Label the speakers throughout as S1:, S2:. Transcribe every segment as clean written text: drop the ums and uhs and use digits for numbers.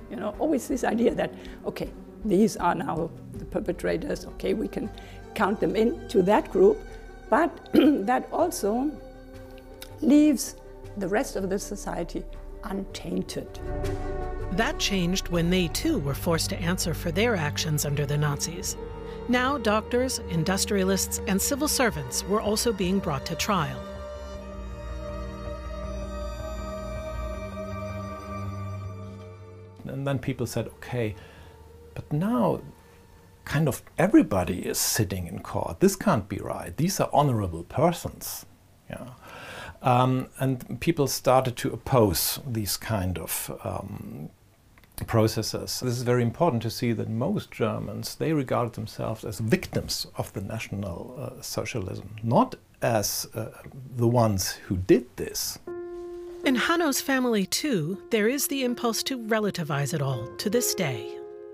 S1: You know, always this idea that, okay, these are now the perpetrators, okay, we can count them into that group, but that also leaves the rest of the society untainted.
S2: That changed when they too were forced to answer for their actions under the Nazis. Now doctors, industrialists, and civil servants were also being brought to trial.
S3: And then people said, okay, but now kind of everybody is sitting in court. This can't be right. These are honorable persons. Yeah. And people started to oppose these kind of processes. This is very important to see that most Germans, they regarded themselves as victims of the National Socialism, not as the ones who did this.
S2: In Hanno's family, too, there is the impulse to relativize it all to this day.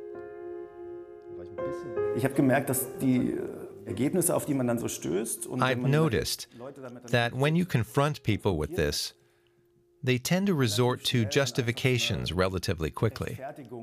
S4: I've noticed that when you confront people with this, they tend to resort to justifications relatively quickly.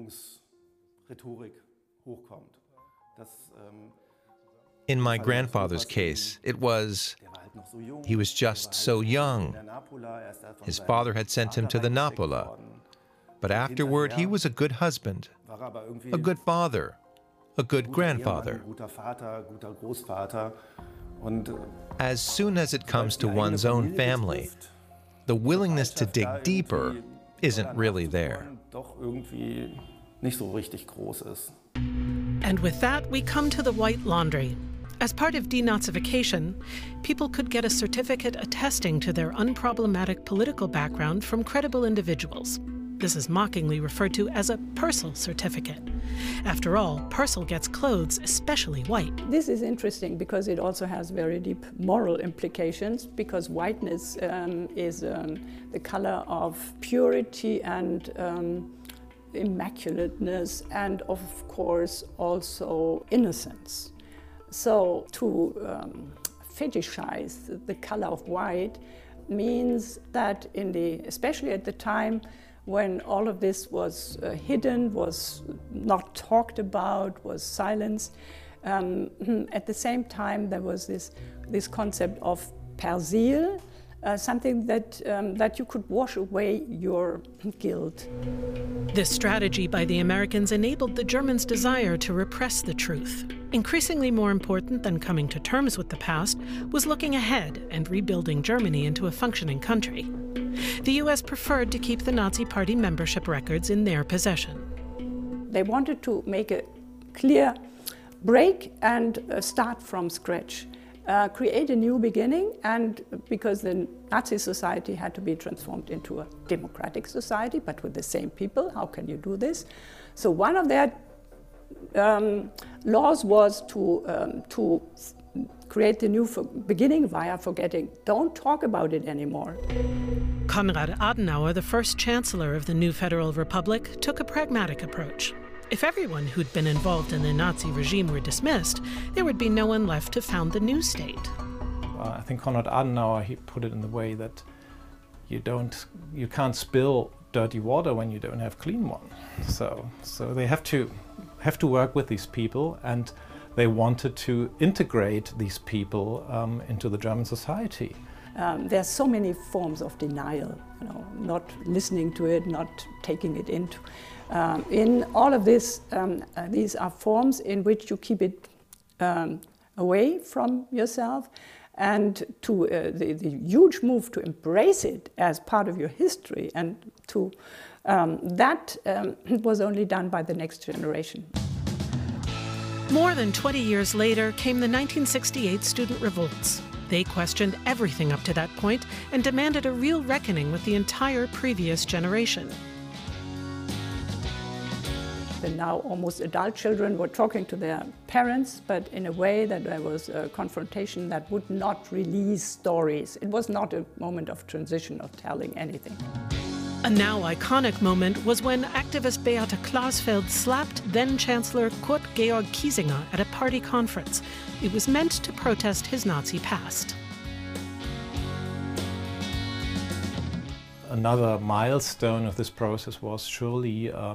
S4: In my grandfather's case, it was, he was just so young. His father had sent him to the Napola, but afterward he was a good husband, a good father, a good grandfather. As soon as it comes to one's own family, the willingness to dig deeper isn't really there.
S2: And with that, we come to the white laundry. As part of denazification, people could get a certificate attesting to their unproblematic political background from credible individuals. This is mockingly referred to as a Purcell certificate. After all, Purcell gets clothes especially white.
S1: This is interesting because it also has very deep moral implications, because whiteness is the color of purity and immaculateness, and of course also innocence. So to fetishize the color of white means that especially at the time when all of this was hidden, was not talked about, was silenced, at the same time there was this concept of persil, something that you could wash away your guilt.
S2: This strategy by the Americans enabled the Germans' desire to repress the truth. Increasingly more important than coming to terms with the past was looking ahead and rebuilding Germany into a functioning country. The U.S. preferred to keep the Nazi Party membership records in their possession.
S1: They wanted to make a clear break and start from scratch. Create a new beginning, and because the Nazi society had to be transformed into a democratic society, but with the same people, how can you do this? So one of their laws was to create the new beginning via forgetting. Don't talk about it anymore.
S2: Konrad Adenauer, the first chancellor of the new Federal Republic, took a pragmatic approach. If everyone who'd been involved in the Nazi regime were dismissed, there would be no one left to found the new state.
S3: I think Konrad Adenauer, he put it in the way that you can't spill dirty water when you don't have clean one. So they have to work with these people, and they wanted to integrate these people into the German society.
S1: There are so many forms of denial, not listening to it, not taking it into. In all of this, these are forms in which you keep it away from yourself, and to the huge move to embrace it as part of your history, and to that was only done by the next generation.
S2: More than 20 years later came the 1968 student revolts. They questioned everything up to that point and demanded a real reckoning with the entire previous generation.
S1: The now almost adult children were talking to their parents, but in a way that there was a confrontation that would not release stories. It was not a moment of transition of telling anything.
S2: A now iconic moment was when activist Beate Klausfeld slapped then-Chancellor Kurt Georg Kiesinger at a party conference. It was meant to protest his Nazi past.
S3: Another milestone of this process was surely